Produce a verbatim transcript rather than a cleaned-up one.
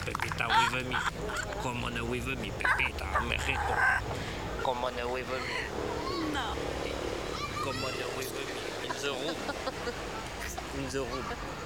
Pepita with me. Come on with me, Pepita, Mexico. Come on with me. No. Come on with me. In the room. In the room.